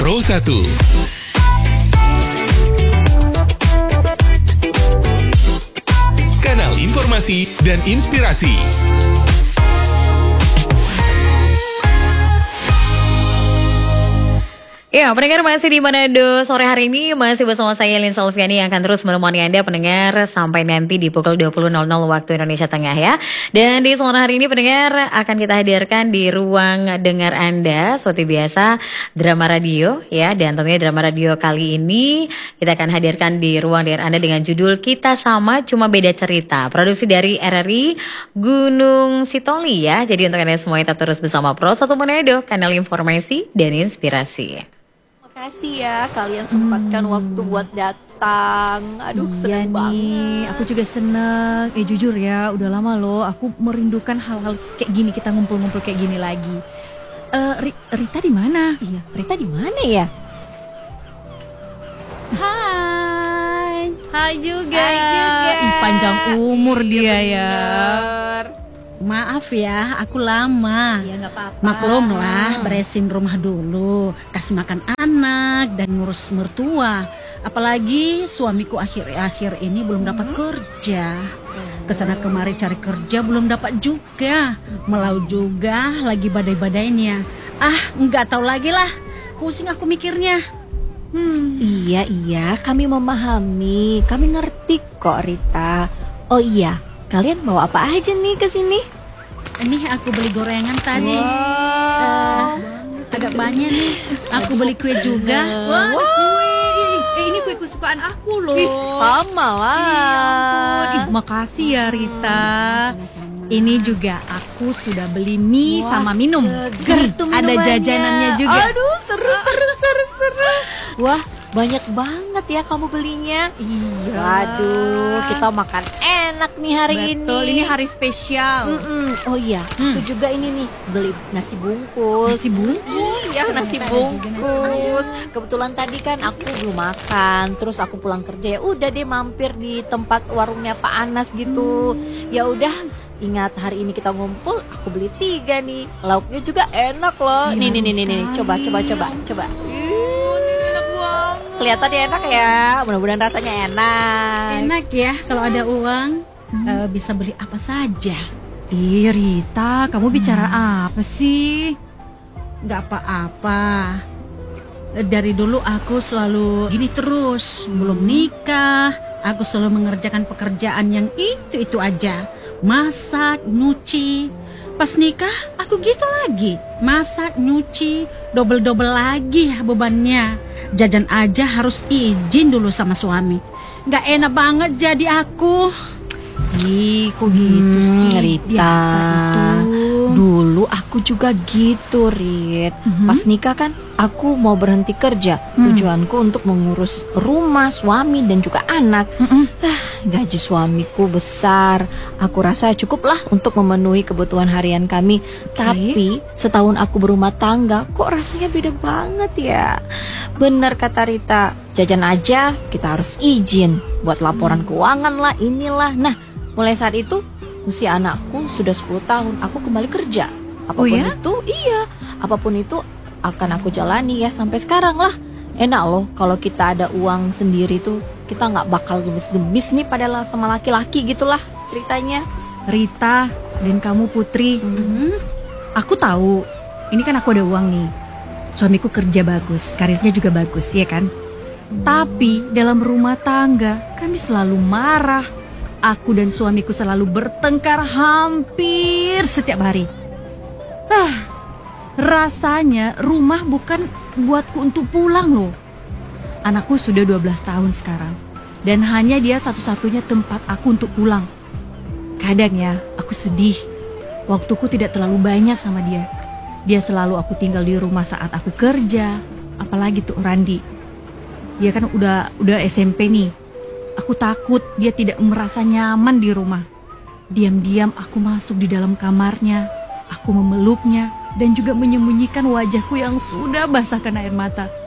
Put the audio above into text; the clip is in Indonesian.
Pro 1. Kanal informasi dan inspirasi. Ya, pendengar masih di Manado sore hari ini masih bersama saya Lin Solviani yang akan terus menemani Anda pendengar sampai nanti di pukul 20.00 waktu Indonesia Tengah ya. Dan di sore hari ini pendengar akan kita hadirkan di ruang dengar Anda seperti biasa drama radio ya, dan tentunya drama radio kali ini kita akan hadirkan di ruang dengar Anda dengan judul Kita Sama Cuma Beda Cerita. Produksi dari RRI Gunung Sitoli ya. Jadi untuk Anda semua tetap terus bersama Pro 1 Manado, kanal informasi dan inspirasi. Makasih ya kalian sempatkan waktu buat datang. Aduh seneng banget. Aku juga seneng. Jujur ya, udah lama loh aku merindukan hal-hal kayak gini, kita ngumpul-ngumpul kayak gini lagi. Rita di mana? Iya, Rita di mana ya? Hai. Hai juga. Hai juga. Ih, panjang umur dia ya. Bener. Maaf ya, aku lama. Iya, nggak apa-apa. Maklum lah, beresin rumah dulu, kasih makan anak dan ngurus mertua. Apalagi suamiku akhir-akhir ini belum dapat kerja. Kesana kemari cari kerja belum dapat juga. Melau juga lagi badai-badainya. Nggak tahu lagi lah. Pusing aku mikirnya. Iya, kami memahami. Kami ngerti kok Rita. Oh iya, kalian mau apa aja nih ke sini? Ini aku beli gorengan tadi. Wow. Agak banyak nih. Aku beli kue juga. Wah, kue. Ini kue kesukaan aku loh. Sama lah. Makasih ya Rita. Ini juga aku sudah beli mie sama minum. Seger tuh Ada minumannya. jajanannya juga. Aduh, seru. Wah, banyak banget ya kamu belinya. Iya. Waduh, kita makan enak nih hari Betul, ini. ini hari spesial. Oh iya, aku juga ini nih beli nasi bungkus. Nasi bungkus? Iya, nasi bungkus. Kebetulan tadi kan aku belum makan, terus aku pulang kerja ya udah deh mampir di tempat warungnya Pak Anas gitu. Ya udah, ingat hari ini kita ngumpul, aku beli 3 nih. Lauknya juga enak loh. Iya, Nih, coba. Kelihatannya enak ya, mudah-mudahan rasanya enak. Enak ya kalau ada uang, bisa beli apa saja. Ih Rita, kamu bicara apa sih? Gak apa-apa. Dari dulu aku selalu gini terus. Belum nikah, aku selalu mengerjakan pekerjaan yang itu aja. Masak, nyuci. Pas nikah, aku gitu lagi. Masak, nyuci, double-double lagi bebannya. Jajan aja harus izin dulu sama suami. Gak enak banget jadi aku. Ih, kok gitu sih? Rita, Biasa itu. dulu aku juga gitu, Rit. Pas nikah kan aku mau berhenti kerja. Tujuanku untuk mengurus rumah, suami, dan juga anak. Gaji suamiku besar. Aku rasa cukuplah untuk memenuhi kebutuhan harian kami. Tapi setahun aku berumah tangga, kok rasanya beda banget ya. Benar kata Rita, jajan aja kita harus izin. Buat laporan keuangan lah, inilah. Nah, mulai saat itu usia anakku sudah 10 tahun, aku kembali kerja. Apapun apapun itu akan aku jalani ya sampai sekarang lah. Enak loh kalau kita ada uang sendiri tuh, kita nggak bakal gemis-gemis nih padahal sama laki-laki gitulah ceritanya. Rita dan kamu Putri, aku tahu ini kan aku ada uang nih. Suamiku kerja bagus, karirnya juga bagus ya kan. Tapi dalam rumah tangga kami selalu marah. Aku dan suamiku selalu bertengkar hampir setiap hari. Rasanya rumah bukan buatku untuk pulang loh. Anakku sudah 12 tahun sekarang, dan hanya dia satu-satunya tempat aku untuk pulang. Kadang ya, aku sedih. Waktuku tidak terlalu banyak sama dia. Dia selalu aku tinggal di rumah saat aku kerja. Apalagi tuh Randi. Dia kan udah SMP nih. Aku takut dia tidak merasa nyaman di rumah. Diam-diam aku masuk di dalam kamarnya. Aku memeluknya dan juga menyembunyikan wajahku yang sudah basah kena air mata.